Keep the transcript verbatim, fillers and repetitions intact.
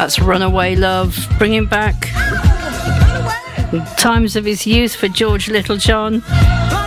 That's Runaway Love, bringing back times of his youth for George Littlejohn.